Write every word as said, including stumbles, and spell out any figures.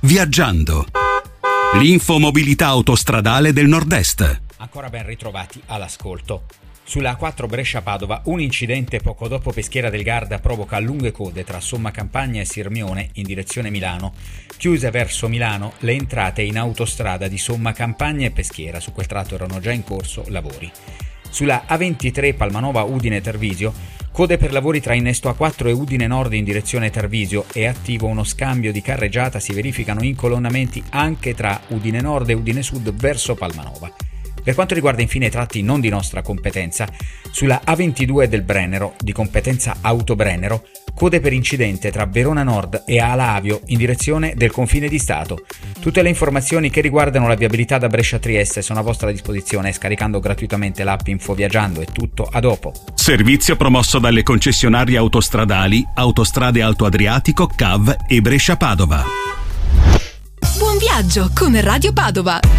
Viaggiando. L'infomobilità autostradale del Nord-Est. Ancora ben ritrovati all'ascolto. Sulla A quattro Brescia-Padova un incidente poco dopo Peschiera del Garda provoca lunghe code tra Sommacampagna e Sirmione in direzione Milano. Chiuse verso Milano le entrate in autostrada di Sommacampagna e Peschiera. Su quel tratto erano già in corso lavori. Sulla A ventitré Palmanova-Udine-Tervisio, code per lavori tra Innesto A quattro e Udine Nord in direzione Tervisio. È attivo uno scambio di carreggiata, si verificano incolonnamenti anche tra Udine Nord e Udine Sud verso Palmanova. Per quanto riguarda infine i tratti non di nostra competenza, sulla A ventidue del Brennero, di competenza Autobrennero, code per incidente tra Verona Nord e Alavio in direzione del confine di Stato. Tutte le informazioni che riguardano la viabilità da Brescia a Trieste sono a vostra disposizione scaricando gratuitamente l'app Infoviaggiando. È tutto, a dopo. Servizio promosso dalle concessionarie autostradali Autostrade Alto Adriatico, C A V e Brescia Padova. Buon viaggio con Radio Padova.